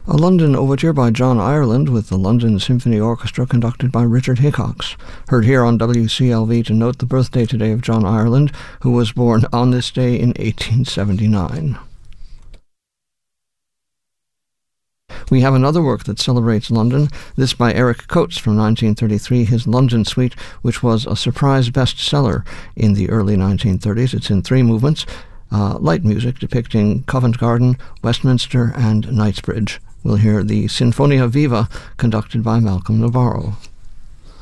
A London Overture by John Ireland with the London Symphony Orchestra conducted by Richard Hickox. Heard here on WCLV to note the birthday today of John Ireland, who was born on this day in 1879. We have another work that celebrates London, this by Eric Coates from 1933, his London Suite, which was a surprise bestseller in the early 1930s. It's in 3 movements, light music depicting Covent Garden, Westminster, and Knightsbridge. We'll hear the Sinfonia Viva conducted by Malcolm Navarro.